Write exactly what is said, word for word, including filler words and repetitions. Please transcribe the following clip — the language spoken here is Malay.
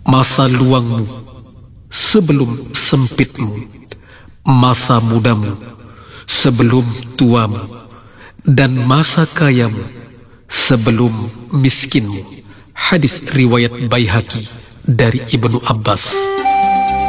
Masa luangmu sebelum sempitmu, masa mudamu sebelum tuamu, dan masa kayamu sebelum miskinmu. Hadis riwayat Baihaqi dari Ibnu Abbas.